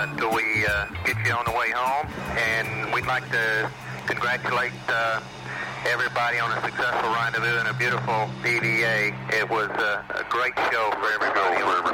until we get you on the way home. And we'd like to congratulate everybody on a successful rendezvous and a beautiful PDA. It was a great show for everybody.